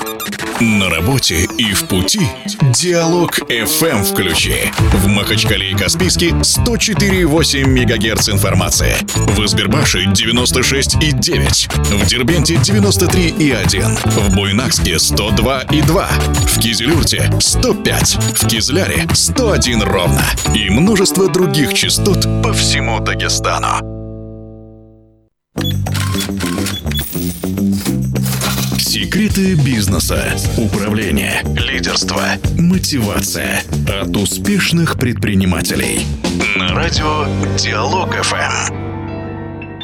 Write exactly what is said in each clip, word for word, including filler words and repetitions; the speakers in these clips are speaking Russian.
На работе и в пути Диалог эф эм включи. В Махачкале и Каспийске сто четыре и восемь мегагерц информации. В Избербаше девяносто шесть и девять. В Дербенте девяносто три и один. В Буйнакске сто два и два. В Кизилюрте сто пять. В Кизляре сто один ровно. И множество других частот по всему Дагестану. Секреты бизнеса, управления, лидерства, мотивация от успешных предпринимателей. На радио Диалог эф эм.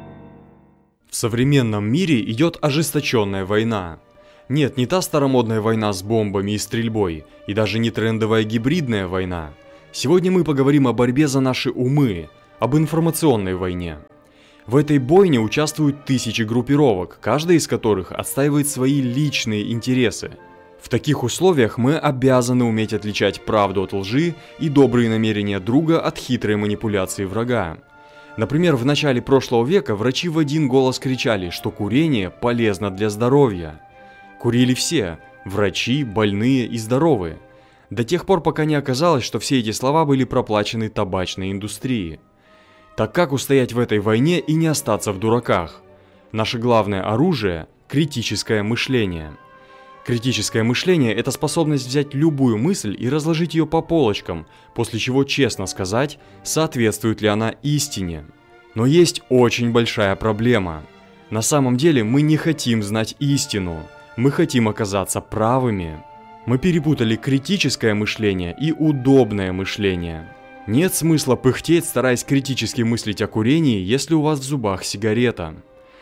В современном мире идет ожесточенная война. Нет, не та старомодная война с бомбами и стрельбой, и даже не трендовая гибридная война. Сегодня мы поговорим о борьбе за наши умы, об информационной войне. В этой бойне участвуют тысячи группировок, каждая из которых отстаивает свои личные интересы. В таких условиях мы обязаны уметь отличать правду от лжи и добрые намерения друга от хитрой манипуляции врага. Например, в начале прошлого века врачи в один голос кричали, что курение полезно для здоровья. Курили все – врачи, больные и здоровые. До тех пор, пока не оказалось, что все эти слова были проплачены табачной индустрией. Так как устоять в этой войне и не остаться в дураках? Наше главное оружие – критическое мышление. Критическое мышление – это способность взять любую мысль и разложить ее по полочкам, после чего честно сказать, соответствует ли она истине. Но есть очень большая проблема. На самом деле мы не хотим знать истину, мы хотим оказаться правыми. Мы перепутали критическое мышление и удобное мышление. Нет смысла пыхтеть, стараясь критически мыслить о курении, если у вас в зубах сигарета.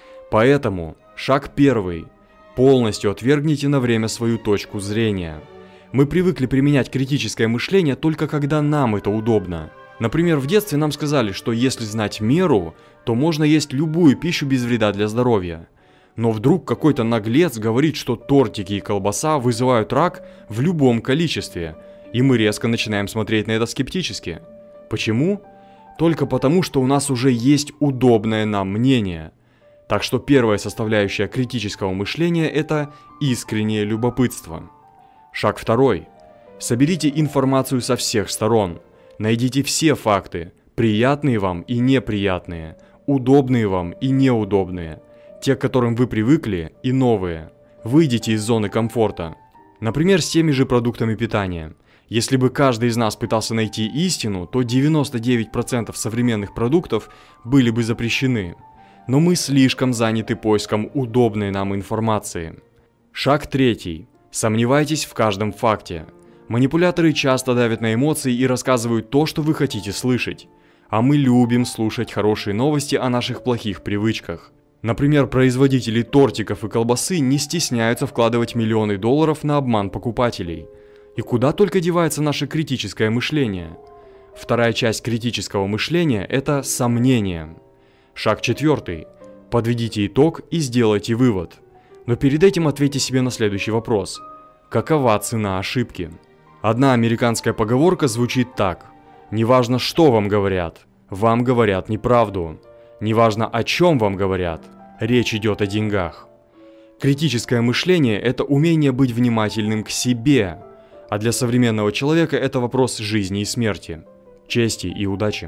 Поэтому шаг первый. Полностью отвергните на время свою точку зрения. Мы привыкли применять критическое мышление только когда нам это удобно. Например, в детстве нам сказали, что если знать меру, то можно есть любую пищу без вреда для здоровья. Но вдруг какой-то наглец говорит, что тортики и колбаса вызывают рак в любом количестве, и мы резко начинаем смотреть на это скептически. Почему? Только потому, что у нас уже есть удобное нам мнение. Так что первая составляющая критического мышления – это искреннее любопытство. Шаг второй. Соберите информацию со всех сторон. Найдите все факты, приятные вам и неприятные, удобные вам и неудобные, те, к которым вы привыкли, и новые. Выйдите из зоны комфорта. Например, с теми же продуктами питания. Если бы каждый из нас пытался найти истину, то девяносто девять процентов современных продуктов были бы запрещены. Но мы слишком заняты поиском удобной нам информации. Шаг третий. Сомневайтесь в каждом факте. Манипуляторы часто давят на эмоции и рассказывают то, что вы хотите слышать. А мы любим слушать хорошие новости о наших плохих привычках. Например, производители тортиков и колбасы не стесняются вкладывать миллионы долларов на обман покупателей. И куда только девается наше критическое мышление? Вторая часть критического мышления – это сомнение. Шаг четвертый. Подведите итог и сделайте вывод. Но перед этим ответьте себе на следующий вопрос. Какова цена ошибки? Одна американская поговорка звучит так. Неважно, что вам говорят, вам говорят неправду. Неважно, о чем вам говорят, речь идет о деньгах. Критическое мышление – это умение быть внимательным к себе. А для современного человека это вопрос жизни и смерти, чести и удачи.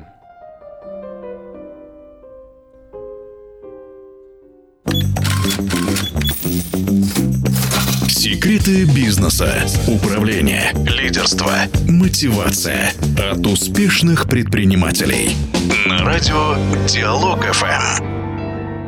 Секреты бизнеса, управления, лидерства, мотивация от успешных предпринимателей. На радио Диалог эф эм.